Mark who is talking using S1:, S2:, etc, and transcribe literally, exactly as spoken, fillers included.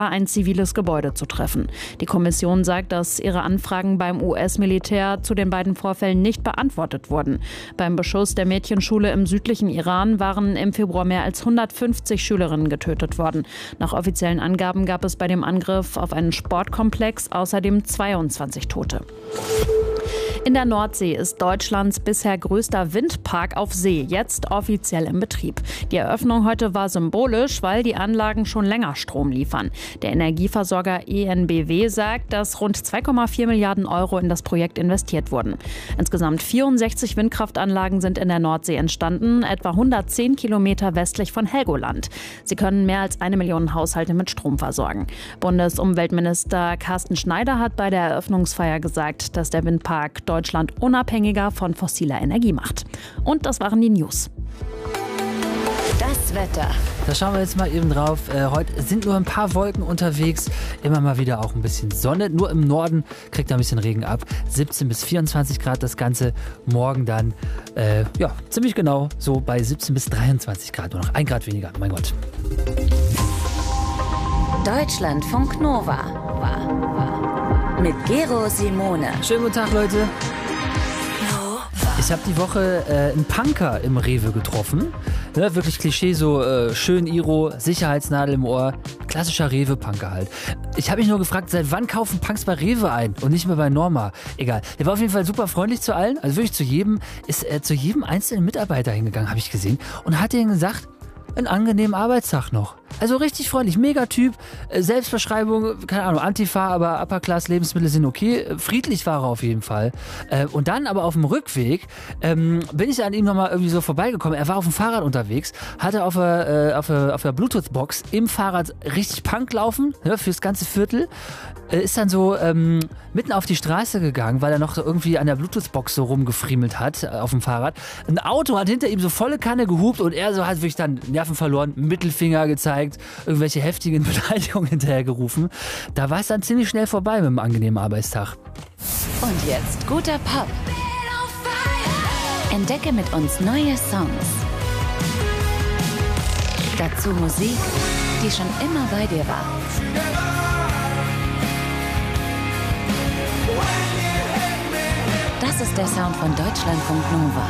S1: ein ziviles Gebäude zu treffen. Die Kommission sagt, dass ihre Anfragen beim U S-Militär zu den beiden Vorfällen nicht beantwortet wurden. Beim Beschuss der Mädchenschule im südlichen Iran waren im Februar mehr als hundertfünfzig Schülerinnen getötet worden. Nach offiziellen Angaben gab es bei dem Angriff auf einen Sportkomplex außerdem zweiundzwanzig Tote. In der Nordsee ist Deutschlands bisher größter Windpark auf See jetzt offiziell in Betrieb. Die Eröffnung heute war symbolisch, weil die Anlagen schon länger Strom liefern. Der Energieversorger E N B W sagt, dass rund zwei Komma vier Milliarden Euro in das Projekt investiert wurden. Insgesamt vierundsechzig Windkraftanlagen sind in der Nordsee entstanden, etwa hundertzehn Kilometer westlich von Helgoland. Sie können mehr als eine Million Haushalte mit Strom versorgen. Bundesumweltminister Carsten Schneider hat bei der Eröffnungsfeier gesagt, dass der Windpark Deutschland unabhängiger von fossiler Energie macht. Und das waren die News.
S2: Das Wetter.
S3: Da schauen wir jetzt mal eben drauf. Äh, heute sind nur ein paar Wolken unterwegs. Immer mal wieder auch ein bisschen Sonne. Nur im Norden kriegt er ein bisschen Regen ab. siebzehn bis vierundzwanzig Grad das Ganze. Morgen dann, äh, ja, ziemlich genau so bei siebzehn bis dreiundzwanzig Grad. Nur noch ein Grad weniger. Mein Gott.
S2: Deutschlandfunk Nova. War, war. Mit Gero Simone.
S3: Schönen guten Tag, Leute. Ich habe die Woche äh, einen Punker im Rewe getroffen. Ne, wirklich Klischee, so äh, schön Iro, Sicherheitsnadel im Ohr. Klassischer Rewe-Punker halt. Ich habe mich nur gefragt, seit wann kaufen Punks bei Rewe ein und nicht mehr bei Norma? Egal. Der war auf jeden Fall super freundlich zu allen. Also wirklich zu jedem, ist äh, zu jedem einzelnen Mitarbeiter hingegangen, habe ich gesehen. Und hat denen gesagt, einen angenehmen Arbeitstag noch. Also richtig freundlich, mega Typ, Selbstbeschreibung, keine Ahnung, Antifa, aber Upper Class Lebensmittel sind okay. Friedlich war er auf jeden Fall. Und dann aber auf dem Rückweg ähm, bin ich an ihm nochmal irgendwie so vorbeigekommen. Er war auf dem Fahrrad unterwegs, hatte auf der, äh, auf der, auf der Bluetooth-Box im Fahrrad richtig Punk laufen, ne, fürs ganze Viertel. Ist dann so ähm, mitten auf die Straße gegangen, weil er noch so irgendwie an der Bluetooth-Box so rumgefriemelt hat auf dem Fahrrad. Ein Auto hat hinter ihm so volle Kanne gehupt und er so hat wirklich dann Nerven verloren, Mittelfinger gezeigt, irgendwelche heftigen Beleidigungen hinterhergerufen. Da war es dann ziemlich schnell vorbei mit einem angenehmen Arbeitstag.
S2: Und jetzt guter Pop. Entdecke mit uns neue Songs. Dazu Musik, die schon immer bei dir war. Das ist der Sound von Deutschlandfunk Nova.